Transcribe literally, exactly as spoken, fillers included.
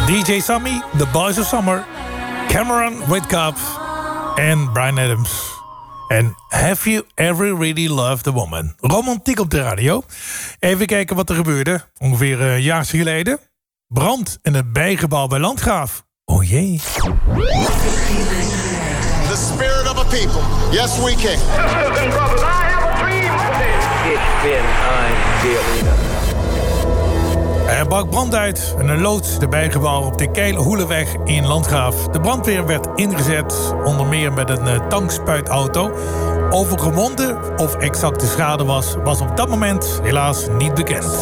D J Sammy, The Boys of Summer, Cameron Whitcup en Bryan Adams. En Have You Ever Really Loved a Woman? Romantiek op de radio. Even kijken wat er gebeurde. Ongeveer een jaar geleden. Brand in het bijgebouw bij Landgraaf. Oh jee. The spirit of a people. Yes, we can. Sisters and brothers, I have a dream today. Ich bin ein Berliner. Er brak brand uit in een loods de bijgebouw op de Keilhoelenweg in Landgraaf. De brandweer werd ingezet, onder meer met een uh, tankspuitauto. Of er gewonden of exacte schade was, was op dat moment helaas niet bekend.